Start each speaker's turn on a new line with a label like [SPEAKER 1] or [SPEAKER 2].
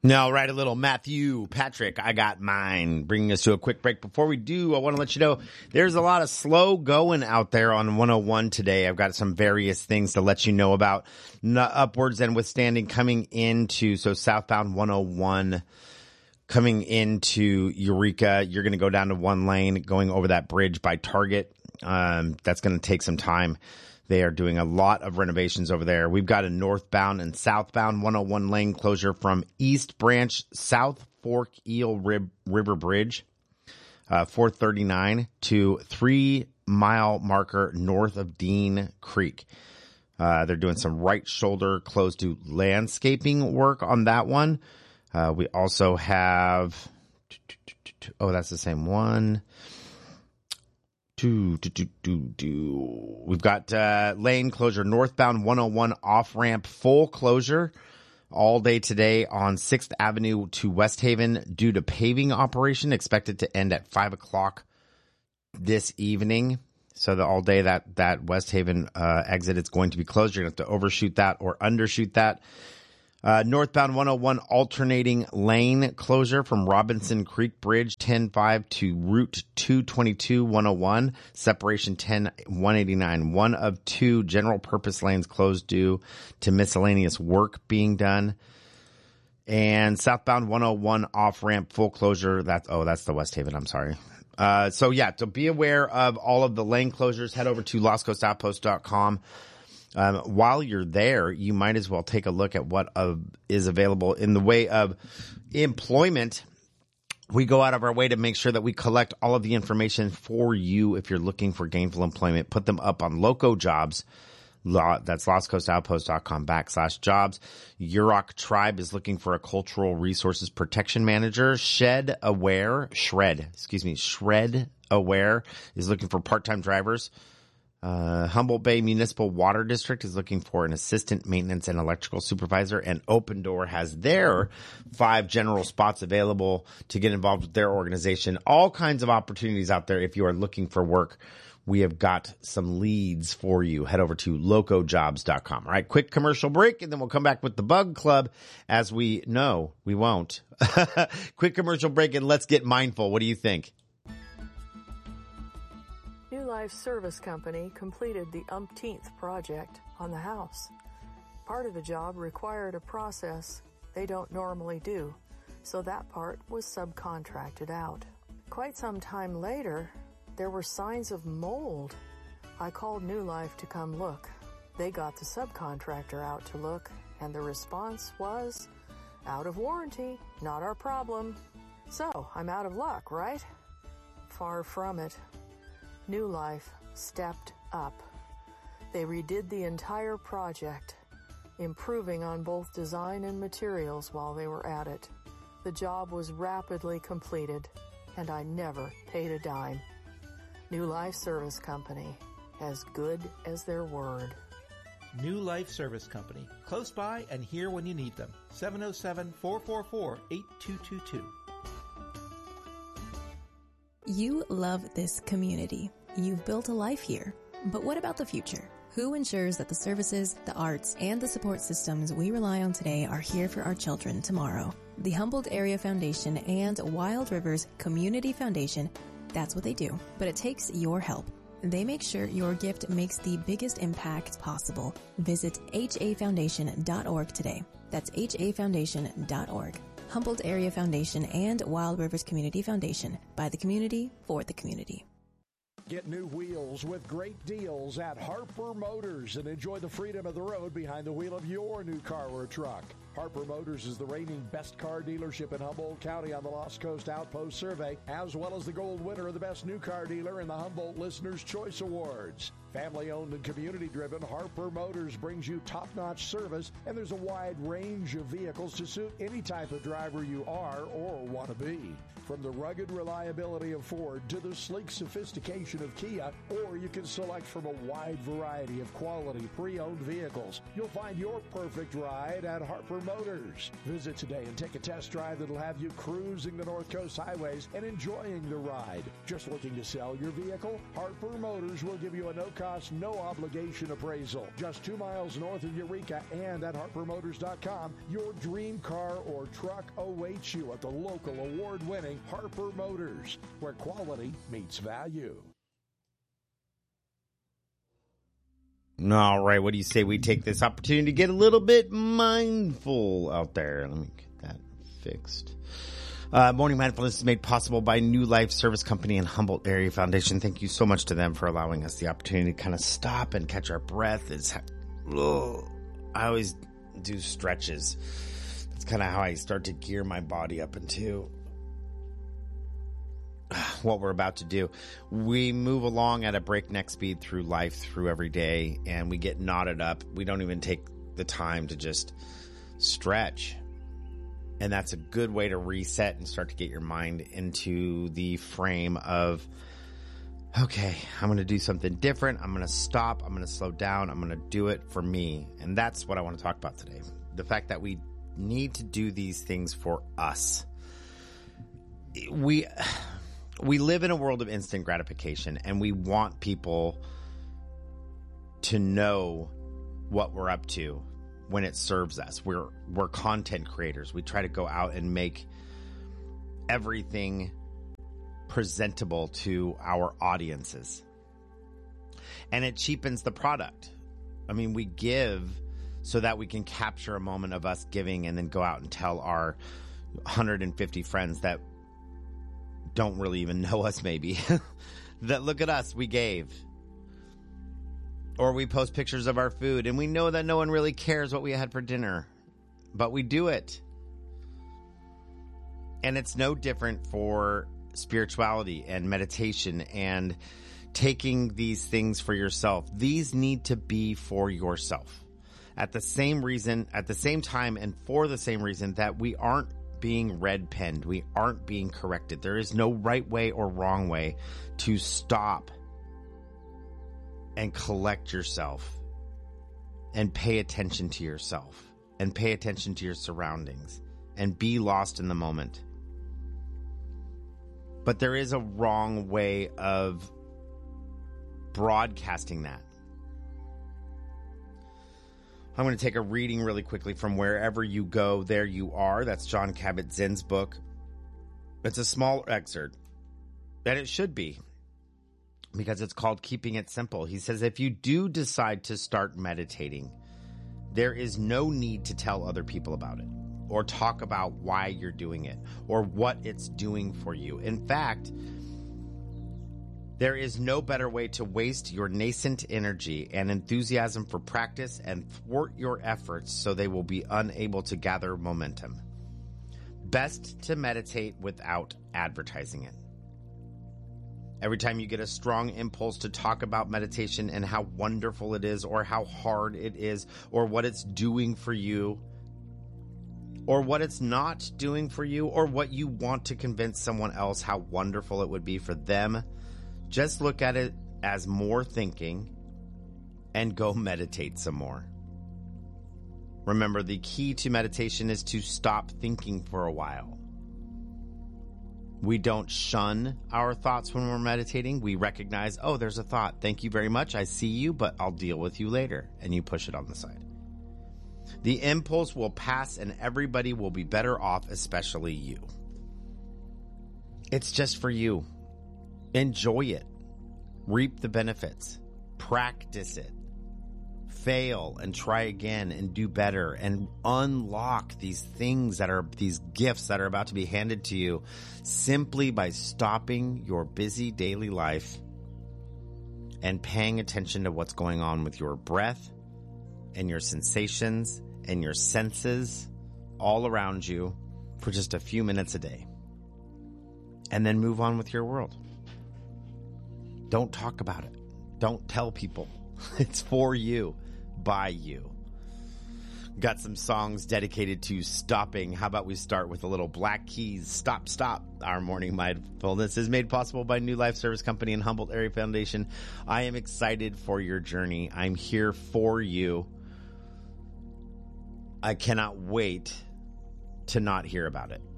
[SPEAKER 1] Now, right, a little Matthew Patrick, I got mine, bringing us to a quick break. Before we do, I want to let you know there's a lot of slow going out there on 101 today. I've got some various things to let you know about. Upwards and withstanding coming into, so southbound 101 coming into Eureka. You're going to go down to one lane going over that bridge by Target. That's going to take some time. They are doing a lot of renovations over there. We've got a northbound and southbound 101 lane closure from East Branch, South Fork Eel River Bridge, 439 to 3 mile marker north of Dean Creek. They're doing some right shoulder closed to landscaping work on that one. We also have, that's the same one. We've got lane closure, northbound 101 off-ramp, full closure all day today on 6th Avenue to West Haven due to paving operation, expected to end at 5 o'clock this evening. So all day that West Haven exit is going to be closed. You're going to have to overshoot that or undershoot that. Northbound 101 alternating lane closure from Robinson Creek Bridge 10-5 to Route 222 101, separation 10-189. One of two general purpose lanes closed due to miscellaneous work being done. And southbound 101 off ramp full closure. That's the West Haven. I'm sorry. So be aware of all of the lane closures. Head over to LosCoastOutpost.com. While you're there, you might as well take a look at what is available in the way of employment. We go out of our way to make sure that we collect all of the information for you if you're looking for gainful employment. Put them up on Loco Jobs. That's LostCoastOutpost.com/jobs. Yurok Tribe is looking for a cultural resources protection manager. Shred Aware is looking for part-time drivers. Humboldt Bay Municipal Water District is looking for an assistant maintenance and electrical supervisor, and Open Door has their 5 general spots available to get involved with their organization. All kinds of opportunities out there if you are looking for work. We have got some leads for you. Head over to locojobs.com. All right, quick commercial break, and then we'll come back with the Bug Club. As we know, we won't. Quick commercial break, and let's get mindful. What do you think?
[SPEAKER 2] New Life Service Company completed the umpteenth project on the house. Part of the job required a process they don't normally do, so that part was subcontracted out. Quite some time later, there were signs of mold. I called New Life to come look. They got the subcontractor out to look, and the response was, "Out of warranty, not our problem." So, I'm out of luck, right? Far from it. New Life stepped up. They redid the entire project, improving on both design and materials while they were at it. The job was rapidly completed, and I never paid a dime. New Life Service Company, as good as their word.
[SPEAKER 3] New Life Service Company, close by and here when you need them. 707-444-8222.
[SPEAKER 4] You love this community. You've built a life here. But what about the future? Who ensures that the services, the arts, and the support systems we rely on today are here for our children tomorrow? The Humboldt Area Foundation and Wild Rivers Community Foundation, that's what they do. But it takes your help. They make sure your gift makes the biggest impact possible. Visit hafoundation.org today. That's hafoundation.org. Humboldt Area Foundation and Wild Rivers Community Foundation, by the community, for the community.
[SPEAKER 5] Get new wheels with great deals at Harper Motors and enjoy the freedom of the road behind the wheel of your new car or truck. Harper Motors is the reigning best car dealership in Humboldt County on the Lost Coast Outpost Survey, as well as the gold winner of the best new car dealer in the Humboldt Listener's Choice Awards. Family-owned and community-driven, Harper Motors brings you top-notch service, and there's a wide range of vehicles to suit any type of driver you are or want to be. From the rugged reliability of Ford to the sleek sophistication of Kia, or you can select from a wide variety of quality pre-owned vehicles. You'll find your perfect ride at Harper Motors. Visit today and take a test drive that'll have you cruising the North Coast highways and enjoying the ride. Just looking to sell your vehicle? Harper Motors will give you a no no-cost, no-obligation appraisal. Just 2 miles north of Eureka and at HarperMotors.com, your dream car or truck awaits you at the local award-winning Harper Motors, where quality meets value.
[SPEAKER 1] All right, what do you say we take this opportunity to get a little bit mindful out there? Let me get that fixed. Morning Mindfulness is made possible by New Life Service Company and Humboldt Area Foundation. Thank you so much to them for allowing us the opportunity to kind of stop and catch our breath. I always do stretches. That's kind of how I start to gear my body up into what we're about to do. We move along at a breakneck speed through life, through every day, and we get knotted up. We don't even take the time to just stretch. And that's a good way to reset and start to get your mind into the frame of, okay, I'm going to do something different. I'm going to stop. I'm going to slow down. I'm going to do it for me. And that's what I want to talk about today. The fact that we need to do these things for us. We live in a world of instant gratification, and we want people to know what we're up to when it serves us. We're content creators. We try to go out and make everything presentable to our audiences. And it cheapens the product. I mean, we give so that we can capture a moment of us giving and then go out and tell our 150 friends that don't really even know us, maybe, that look at us, we gave. Or we post pictures of our food and we know that no one really cares what we had for dinner, but we do it. And it's no different for spirituality and meditation and taking these things for yourself. These need to be for yourself at the same time and for the same reason that we aren't being red-penned. We aren't being corrected. There is no right way or wrong way to stop and collect yourself and pay attention to yourself and pay attention to your surroundings and be lost in the moment. But there is a wrong way of broadcasting that. I'm going to take a reading really quickly from Wherever You Go, There You Are. That's Jon Kabat-Zinn's book. It's a small excerpt, and it should be, because it's called Keeping It Simple. He says, if you do decide to start meditating, there is no need to tell other people about it or talk about why you're doing it or what it's doing for you. In fact, there is no better way to waste your nascent energy and enthusiasm for practice and thwart your efforts so they will be unable to gather momentum. Best to meditate without advertising it. Every time you get a strong impulse to talk about meditation and how wonderful it is or how hard it is or what it's doing for you or what it's not doing for you or what you want to convince someone else how wonderful it would be for them, just look at it as more thinking and go meditate some more. Remember, the key to meditation is to stop thinking for a while. We don't shun our thoughts when we're meditating. We recognize, oh, there's a thought. Thank you very much. I see you, but I'll deal with you later. And you push it on the side. The impulse will pass and everybody will be better off, especially you. It's just for you. Enjoy it. Reap the benefits. Practice it. Fail and try again and do better and unlock these things these gifts that are about to be handed to you simply by stopping your busy daily life and paying attention to what's going on with your breath and your sensations and your senses all around you for just a few minutes a day. And then move on with your world. Don't talk about it. Don't tell people. It's for you, by you. Got some songs dedicated to stopping. How about we start with a little Black Keys, Stop, Stop. Our morning mindfulness is made possible by New Life Service Company and Humboldt Area Foundation. I am excited for your journey. I'm here for you. I cannot wait to not hear about it.